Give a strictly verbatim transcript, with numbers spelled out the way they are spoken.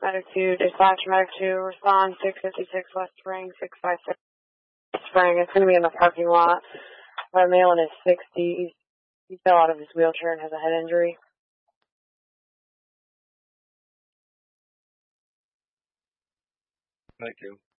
Medic two, dispatch Medic two, respond six fifty-six West Spring, six five six Spring. It's going to be in the parking lot. My male in his sixties. He fell out of his wheelchair and has a head injury. Thank you.